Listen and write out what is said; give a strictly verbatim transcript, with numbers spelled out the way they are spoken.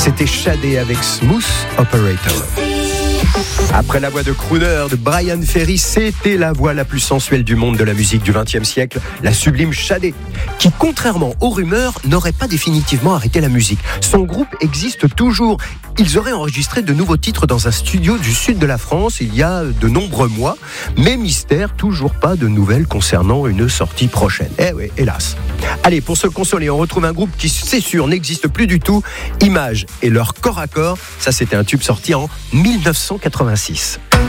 C'était Shadé avec Smooth Operator. Après la voix de crooner de Brian Ferry, c'était la voix la plus sensuelle du monde de la musique du vingtième siècle, la sublime Shadé, qui, contrairement aux rumeurs, n'aurait pas définitivement arrêté la musique. Son groupe existe toujours. Ils auraient enregistré de nouveaux titres dans un studio du sud de la France il y a de nombreux mois, mais mystère, toujours pas de nouvelles concernant une sortie prochaine. Eh oui, hélas. Allez, pour se consoler, on retrouve un groupe qui, c'est sûr, n'existe plus du tout, Images, et leur corps à corps. Ça, c'était un tube sorti en mille neuf cent quatre-vingt-six.